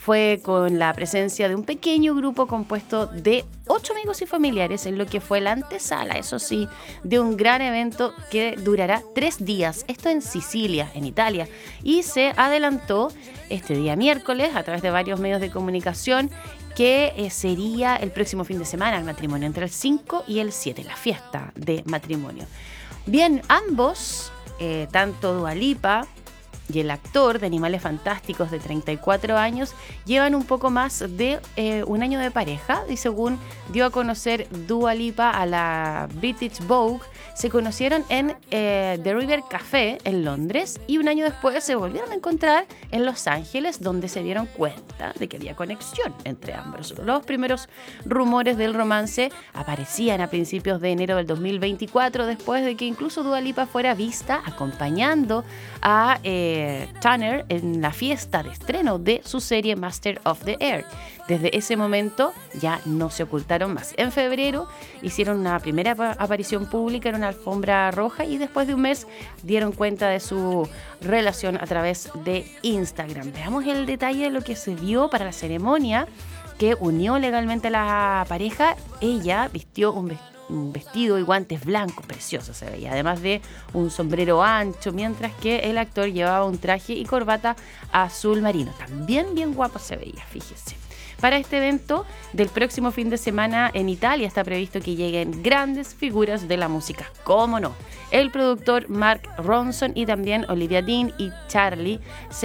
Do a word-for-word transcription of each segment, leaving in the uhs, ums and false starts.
fue con la presencia de un pequeño grupo compuesto de ocho amigos y familiares en lo que fue la antesala, eso sí, de un gran evento que durará tres días. Esto en Sicilia, en Italia, y se adelantó este día miércoles a través de varios medios de comunicación que eh, sería el próximo fin de semana el matrimonio, entre el cinco y el siete, la fiesta de matrimonio. Bien, ambos, eh, tanto Dua Lipa y el actor de Animales Fantásticos de treinta y cuatro años, llevan un poco más de eh, un año de pareja, y según dio a conocer Dua Lipa a la British Vogue, se conocieron en eh, The River Café en Londres y un año después se volvieron a encontrar en Los Ángeles, donde se dieron cuenta de que había conexión entre ambos. Los primeros rumores del romance aparecían a principios de enero del dos mil veinticuatro, después de que incluso Dua Lipa fuera vista acompañando a eh, Tanner en la fiesta de estreno de su serie Master of the Air. Desde ese momento ya no se ocultaron más. En febrero hicieron una primera aparición pública en una alfombra roja y después de un mes dieron cuenta de su relación a través de Instagram. Veamos el detalle de lo que se vio para la ceremonia que unió legalmente a la pareja. Ella vistió un vestido un vestido y guantes blancos, preciosos se veía, además de un sombrero ancho, mientras que el actor llevaba un traje y corbata azul marino. También bien guapo se veía, fíjese. Para este evento del próximo fin de semana en Italia está previsto que lleguen grandes figuras de la música, cómo no, el productor Mark Ronson y también Olivia Dean y Charlie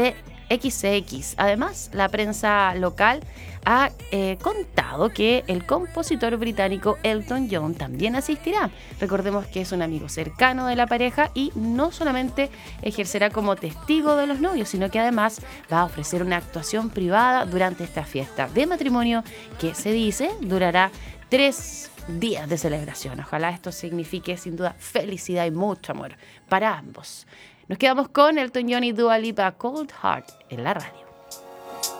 X C X. Además, la prensa local ha eh, contado que el compositor británico Elton John también asistirá. Recordemos que es un amigo cercano de la pareja y no solamente ejercerá como testigo de los novios, sino que además va a ofrecer una actuación privada durante esta fiesta de matrimonio que se dice durará tres días de celebración. Ojalá esto signifique sin duda felicidad y mucho amor para ambos. Nos quedamos con Elton John y Dua Lipa, Cold Heart, en la radio.